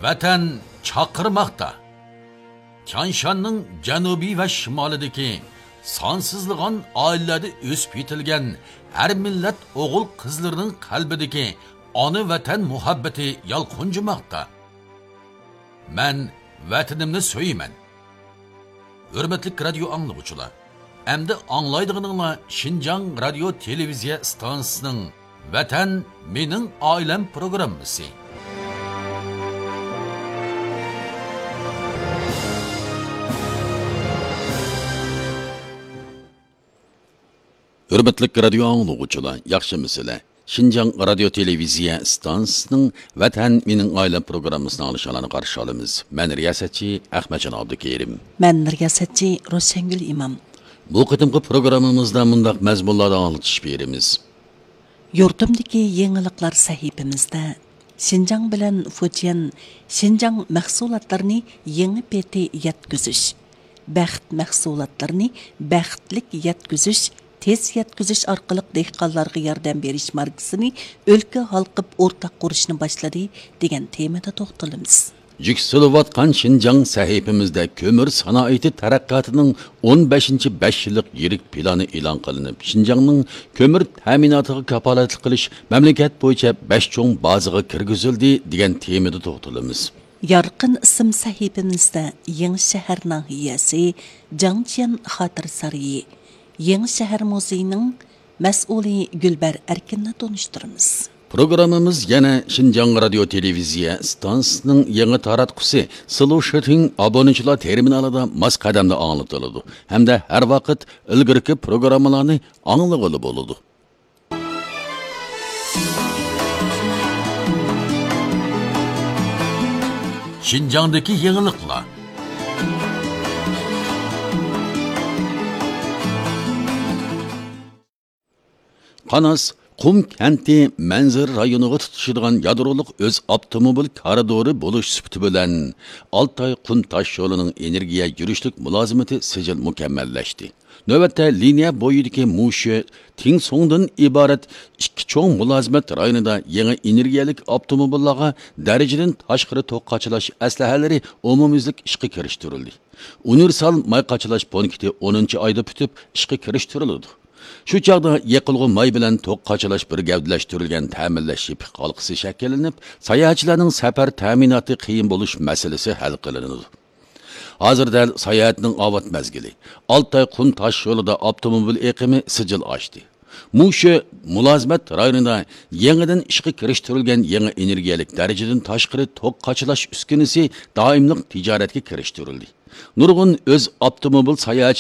Vatan chaqirmoqda. Tianshanning janubiy va shimolidagi sonsizlig'on oilalarda o'sib yetilgan har millat o'g'il qizlarining qalbidagi ona vatan muhabbati yalqunjimoqda. Men vatanimni so'yman. Hurmatli radio anglag'uchilar, endi anglaydiganinglar Xinjiang radio televiziya stansiyasining Vatan mening oilam programmasi. Hürmetli radio anglag'uchilar, yaxshimisizlar? Xinjiang radio televiziya stansiyasining Vatan mening oilam programmasini olishlarni qarshi olamiz. Men riyosatchi Ahmadjon Abdukerim. Men riyosatchi Roshangul Imam. Bu qitimqi programmamizda mundaq mazmunlarni anglatish beramiz. Yurtimdagi yangiliklar sahifamizda Xinjiang bilan Fujian Xinjiang mahsulotlarini yangi peti yetkazish, baxt mahsulotlarini baxtlik yetkazish, tez yetkazish orqali dehqonlarga yordam berish markasini o'lka halqib o'rtaq qurishni boshladi degan temada to'xtalamiz. Jiksilayotgan Xinjiang sahifamizda ko'mir sanoati taraqqiyotining 15-5 yillik yirik plani e'lon qilinib, Xinjiangning ko'mir ta'minotiga kafolatlik qilish mamlakat bo'yicha 5 cho'ng bazaga kirgizildi degan temada to'xtalamiz. Yorqin ism sahifamizda Yangi shahar nahiyasi Jangjian xotir sarayi Yangi shahar muzeyining mas'uli Gulbar Erkinni tanishtiramiz. Programmamiz yana Xinjiang radio televiziya stansiyasining yangi taratqusi Solution obunachilar terminalida mos qadamda anglatiladi hamda har vaqt ilgirki programmalarni anglag'ili bo'ladi. Xinjiangdagi yangiliklar. Qanas Qum kenti Manzir rayoniga tutuşadigan yadroliq o'z avtomobil koridori bo'lish sifati bilan Altay Qum-Tosh yo'lining energiya yurishlik mulozimati sijil mukammallashdi. Navbatda liniya bo'yidagi Mushu Tingsongdan iborat ikki cho'ng mulozimat rayonida yangi energiyalik avtomobillarga darajadan tashqari to'q qachilash aslahalari umumyuzlik ishga kirishtirildi. Universal may qachilash punkti 10-oyda bitib ishga kirishtirildi. Shu chaqda yiqilg'an may bilan to'q qachilash bir gavdalashtirilgan ta'minlash yipiq halqasi shakllanib, sayohatchilarning safar ta'minoti qiyin bo'lish masalasi hal qilinadi. Hozirda sayohatning ovat mazgili Altay Qum-Tosh yo'lida avtomobil eqimi sijil ochdi. Mushu mulozimat rayonida yangidan ishga kirishtirilgan yangi energiyalik darajadan tashqari to'q qachilash uskunasi doimlik tijoratga kirishtirildi. Nurg'un o'z avtomobil sayohat